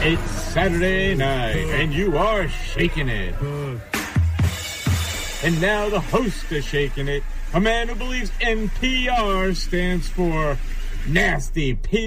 It's Saturday night, and you are shaking it. And now the host of Shaking It, a man who believes NPR stands for Nasty P.